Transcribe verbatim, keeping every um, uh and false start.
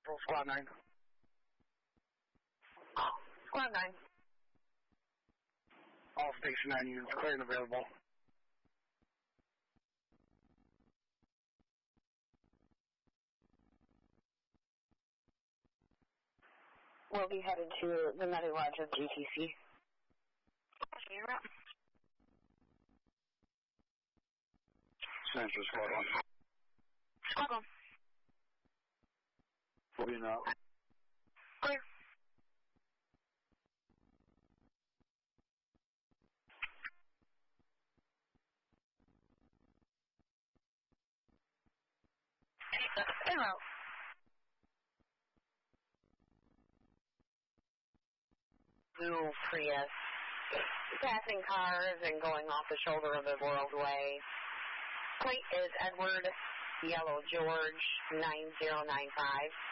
Squad nine. Squad nine. All Station nine units clear and available. We'll be headed to the Medi Lodge of G T C. Central Squad one. Squad one. Moving out. Clear. En route. Blue Prius. Passing cars and going off the shoulder of the World Way. Plate is Edward Yellow George nine zero nine five.